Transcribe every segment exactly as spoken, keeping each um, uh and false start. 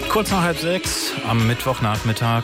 Kurz nach halb sechs am Mittwochnachmittag.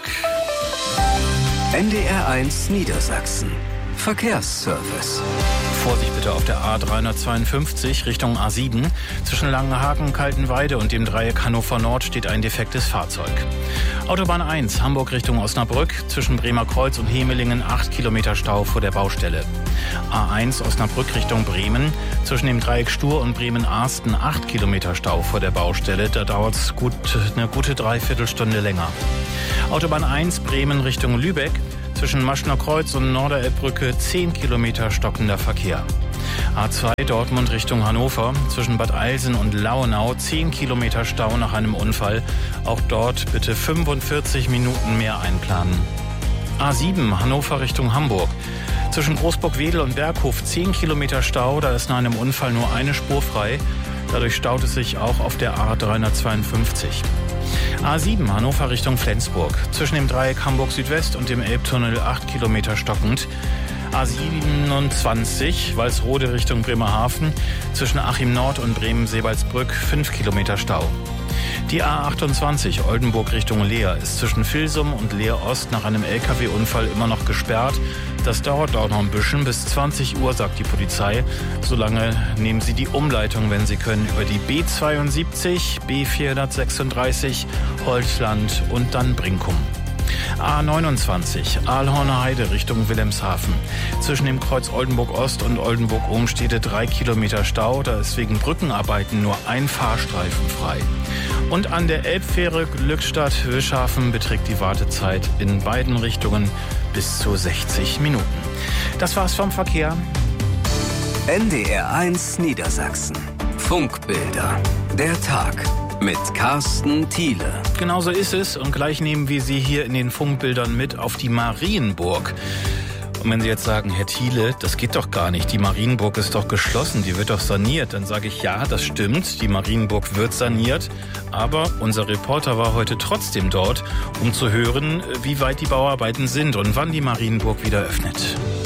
N D R eins Niedersachsen. Verkehrsservice. Vorsicht bitte auf der A dreihundertzweiundfünfzig Richtung A sieben. Zwischen Langenhagen, Kaltenweide und dem Dreieck Hannover Nord steht ein defektes Fahrzeug. Autobahn eins, Hamburg Richtung Osnabrück. Zwischen Bremer Kreuz und Hemelingen acht Kilometer Stau vor der Baustelle. A eins Osnabrück Richtung Bremen. Zwischen dem Dreieck Stur und Bremen-Arsten acht Kilometer Stau vor der Baustelle. Da dauert es gut, eine gute Dreiviertelstunde länger. Autobahn eins Bremen Richtung Lübeck. Zwischen Maschner Kreuz und Norderelbbrücke zehn Kilometer stockender Verkehr. A zwei Dortmund Richtung Hannover. Zwischen Bad Eilsen und Lauenau zehn Kilometer Stau nach einem Unfall. Auch dort bitte fünfundvierzig Minuten mehr einplanen. A sieben Hannover Richtung Hamburg. Zwischen Großburg-Wedel und Berghof zehn Kilometer Stau. Da ist nach einem Unfall nur eine Spur frei. Dadurch staut es sich auch auf der A dreihundertzweiundfünfzig. A sieben Hannover Richtung Flensburg. Zwischen dem Dreieck Hamburg Südwest und dem Elbtunnel acht Kilometer stockend. A siebenundzwanzig Walsrode Richtung Bremerhaven. Zwischen Achim Nord und Bremen-Sebalsbrück fünf Kilometer Stau. Die A achtundzwanzig Oldenburg Richtung Leer ist zwischen Vilsum und Leer Ost nach einem L K W-Unfall immer noch gesperrt. Das dauert auch noch ein bisschen. Bis zwanzig Uhr, sagt die Polizei. Solange nehmen Sie die Umleitung, wenn Sie können, über die B zweiundsiebzig, B vierhundertsechsunddreißig, Holzland und dann Brinkum. A neunundzwanzig Aalhorner Heide Richtung Wilhelmshaven. Zwischen dem Kreuz Oldenburg Ost und Oldenburg Ohnstede drei Kilometer Stau. Da ist wegen Brückenarbeiten nur ein Fahrstreifen frei. Und an der Elbfähre Glückstadt-Wischhafen beträgt die Wartezeit in beiden Richtungen bis zu sechzig Minuten. Das war's vom Verkehr. N D R eins Niedersachsen. Funkbilder. Der Tag. Mit Carsten Thiele. Genauso ist es. Und gleich nehmen wir Sie hier in den Funkbildern mit auf die Marienburg. Und wenn Sie jetzt sagen, Herr Thiele, das geht doch gar nicht. Die Marienburg ist doch geschlossen, die wird doch saniert. Dann sage ich, ja, das stimmt. Die Marienburg wird saniert. Aber unser Reporter war heute trotzdem dort, um zu hören, wie weit die Bauarbeiten sind und wann die Marienburg wieder öffnet.